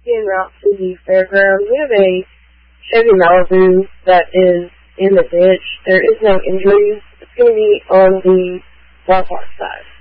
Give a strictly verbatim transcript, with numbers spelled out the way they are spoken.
en route to the fairgrounds. We have a Chevy Malibu that is in the ditch. There is no injuries. It's going to be on the ballpark side.